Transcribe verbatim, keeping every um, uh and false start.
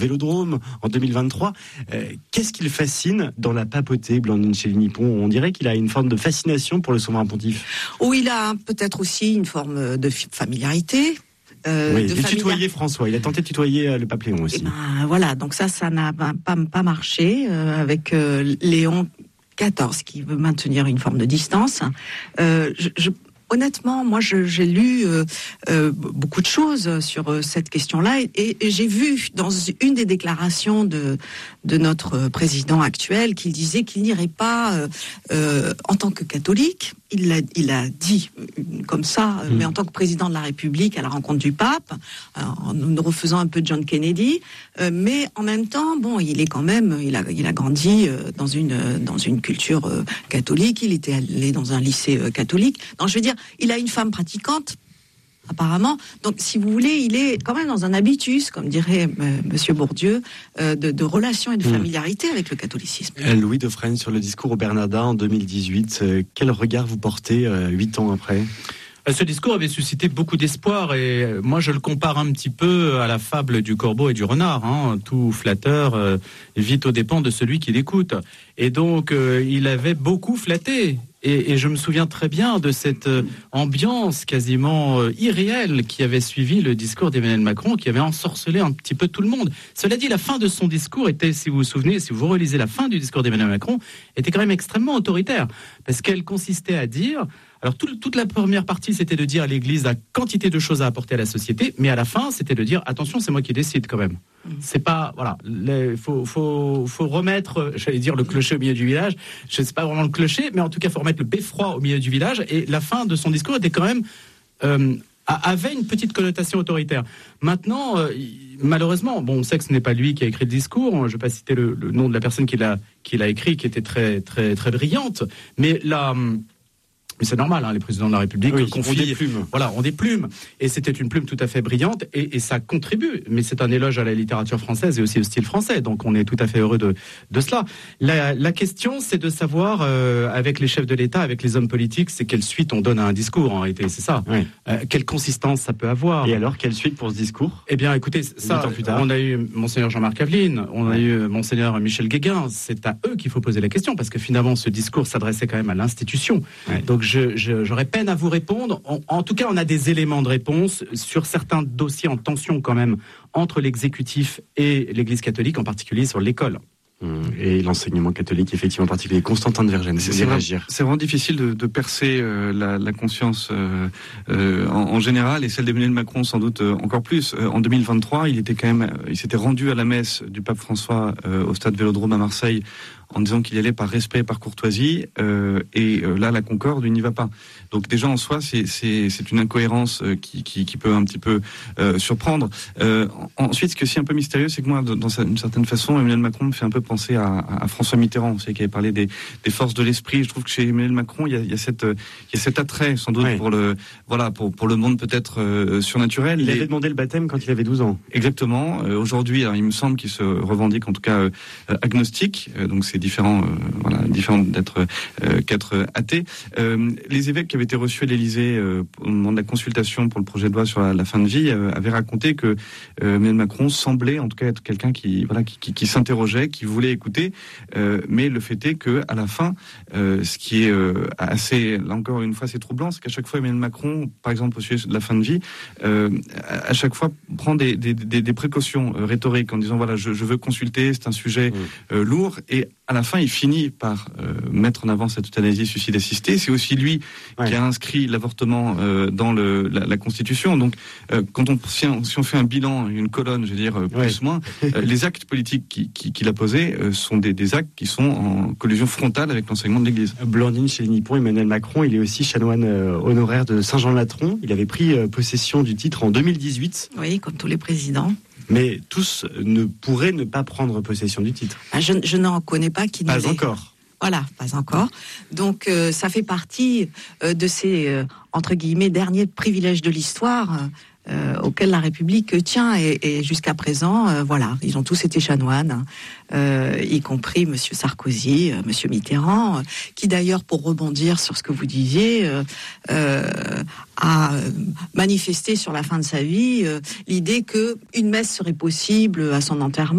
Vélodrome en deux mille vingt-trois. Euh, qu'est-ce qui le fascine dans la papauté, Blandine Chély-Nippon ? On dirait qu'il a une forme de fascination pour le souverain pontife. Ou il a peut-être aussi une forme de familiarité. Euh, oui, de il tutoyait François, il a tenté de tutoyer euh, le pape Léon aussi. Et ben, voilà, donc ça, ça n'a pas, pas, pas marché euh, avec euh, Léon quatorze qui veut maintenir une forme de distance. Euh, je, je Honnêtement, moi, je, j'ai lu euh, euh, beaucoup de choses sur euh, cette question-là et, et j'ai vu dans une des déclarations de, de notre président actuel qu'il disait qu'il n'irait pas euh, euh, en tant que catholique. Il l'a, il a dit comme ça, mmh. mais en tant que président de la République à la rencontre du pape, en nous refaisant un peu John Kennedy, euh, mais en même temps, bon, il est quand même, il a, il a grandi euh, dans une dans une culture euh, catholique. Il était allé dans un lycée euh, catholique. Donc, je veux dire, il a une femme pratiquante. Apparemment, donc si vous voulez, il est quand même dans un habitus, comme dirait euh, Monsieur Bourdieu, euh, de, de relations et de familiarité mmh. avec le catholicisme. Louis Defresne, sur le discours au Bernardin en deux mille dix-huit, euh, quel regard vous portez euh, huit ans après ? Ce discours avait suscité beaucoup d'espoir et moi je le compare un petit peu à la fable du corbeau et du renard. Hein. Tout flatteur euh, vit aux dépens de celui qui l'écoute. Et donc euh, il avait beaucoup flatté. Et, et je me souviens très bien de cette euh, ambiance quasiment euh, irréelle qui avait suivi le discours d'Emmanuel Macron, qui avait ensorcelé un petit peu tout le monde. Cela dit, la fin de son discours était, si vous vous souvenez, si vous relisez la fin du discours d'Emmanuel Macron, était quand même extrêmement autoritaire. Parce qu'elle consistait à dire... Alors tout, toute la première partie, c'était de dire à l'Église la quantité de choses à apporter à la société, mais à la fin, c'était de dire attention, c'est moi qui décide quand même. Mmh. C'est pas voilà, il faut, faut, faut remettre, j'allais dire le clocher au milieu du village. Je sais pas vraiment le clocher, mais en tout cas, faut remettre le beffroi au milieu du village. Et la fin de son discours était quand même euh, avait une petite connotation autoritaire. Maintenant, euh, malheureusement, bon, on sait que ce n'est pas lui qui a écrit le discours. Je ne vais pas citer le, le nom de la personne qui l'a qui l'a écrit, qui était très très très brillante, mais là. Mais c'est normal, hein, les présidents de la République oui, confient, ont des plumes. Voilà, ont des plumes. Et c'était une plume tout à fait brillante, et, et ça contribue. Mais c'est un éloge à la littérature française et aussi au style français. Donc on est tout à fait heureux de, de cela. La, la question, c'est de savoir, euh, avec les chefs de l'État, avec les hommes politiques, c'est quelle suite on donne à un discours, en réalité. C'est ça. Oui. Euh, quelle consistance ça peut avoir. Et alors, quelle suite pour ce discours ? Eh bien, écoutez, ça, on a eu Monseigneur Jean-Marc Aveline, on a eu Monseigneur Michel Guéguin. C'est à eux qu'il faut poser la question, parce que finalement, ce discours s'adressait quand même à l'institution. Oui. Donc, Je, je, j'aurais peine à vous répondre. En, en tout cas, on a des éléments de réponse sur certains dossiers en tension quand même entre l'exécutif et l'Église catholique, en particulier sur l'école. Et l'enseignement catholique, effectivement, en particulier. Constantin de Vergennes, c'est, c'est, vraiment, c'est vraiment difficile de, de percer euh, la, la conscience euh, euh, en, en général, et celle d'Emmanuel Macron sans doute euh, encore plus. Euh, en deux mille vingt-trois, il était quand même, il s'était rendu à la messe du pape François euh, au stade Vélodrome à Marseille, en disant qu'il y allait par respect, par courtoisie, euh, et euh, là, la Concorde, il n'y va pas. Donc déjà, en soi, c'est, c'est, c'est une incohérence euh, qui, qui, qui peut un petit peu euh, surprendre. Euh, ensuite, ce qui est aussi un peu mystérieux, c'est que moi, dans une certaine façon, Emmanuel Macron me fait un peu penser à, à François Mitterrand, vous savez, qui avait parlé des, des forces de l'esprit. Je trouve que chez Emmanuel Macron, il y a, il y a, cette, il y a cet attrait, sans doute, oui. pour, le, voilà, pour, pour le monde peut-être euh, surnaturel. Il et... avait demandé le baptême quand il avait douze ans. Exactement. Euh, aujourd'hui, alors, il me semble qu'il se revendique, en tout cas, euh, agnostique. Euh, donc c'est différent, euh, voilà, différent d'être euh, qu'être athée. Euh, les évêques qui avaient été reçus à l'Élysée euh, au moment de la consultation pour le projet de loi sur la, la fin de vie euh, avaient raconté que euh, Emmanuel Macron semblait, en tout cas, être quelqu'un qui, voilà, qui, qui, qui s'interrogeait, qui voulait écouter. Euh, mais le fait est que, à la fin, euh, ce qui est euh, assez, là encore une fois, c'est troublant, c'est qu'à chaque fois Emmanuel Macron, par exemple au sujet de la fin de vie, euh, à, à chaque fois prend des, des, des, des précautions euh, rhétoriques en disant voilà, je, je veux consulter, c'est un sujet euh, lourd, et à la fin, il finit par euh, mettre en avant cette euthanasie suicide assisté. C'est aussi lui ouais. qui a inscrit l'avortement euh, dans le, la, la Constitution. Donc, euh, quand on si, on si on fait un bilan, une colonne, je veux dire euh, plus ouais. moins, euh, les actes politiques qu'il qui, qui a posés euh, sont des, des actes qui sont en collision frontale avec l'enseignement de l'Église. Blandine Chély-Nippon, Emmanuel Macron, il est aussi chanoine euh, honoraire de Saint-Jean-de-Latron. Il avait pris euh, possession du titre en deux mille dix-huit. Oui, comme tous les présidents. Mais tous ne pourraient ne pas prendre possession du titre. Ah, je, je n'en connais pas qui Pas ne encore. Voilà, pas encore. Donc euh, ça fait partie euh, de ces, euh, entre guillemets, derniers privilèges de l'histoire euh, auquel la République tient. Et, et jusqu'à présent, euh, voilà, ils ont tous été chanoines, euh, y compris Monsieur Sarkozy, euh, Monsieur Mitterrand, euh, qui d'ailleurs, pour rebondir sur ce que vous disiez, euh, euh, a manifesté sur la fin de sa vie euh, l'idée que une messe serait possible à son enterrement.